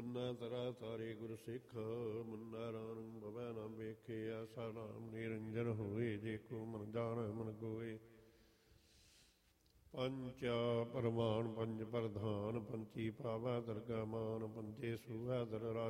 ਮੰਨੈ ਤਰਾ ਤਾਰੇ ਗੁਰ ਸਿੱਖ, ਮੰਨੈ ਰਾਮ ਭਵੈ ਨਾ ਵੇਖੇ, ਐਸਾ ਨਾਮ ਨਿਰੰਜਨ ਹੋਏ, ਜੇ ਕੋ ਮਨ ਜਾਣੈ ਮਨ ਕੋਏ। ਪੰਚ ਪਰਮਾਨ ਪੰਜ ਪ੍ਰਧਾਨ, ਪੰਚੀ ਪਾਵੈ ਦਰਗਾ ਮਾਨ, ਪੰਚੇ ਸੂਹੈ ਦਰ ਰਾਜ